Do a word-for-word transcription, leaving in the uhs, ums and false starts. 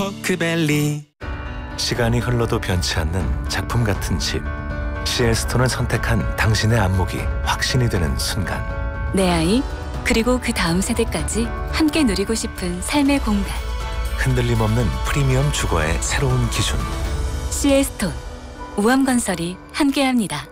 포크밸리. 시간이 흘러도 변치 않는 작품 같은 집. 씨엘스톤을 선택한 당신의 안목이 확신이 되는 순간. 내 아이, 그리고 그 다음 세대까지 함께 누리고 싶은 삶의 공간. 흔들림 없는 프리미엄 주거의 새로운 기준. 씨엘스톤, 우암건설이 함께합니다.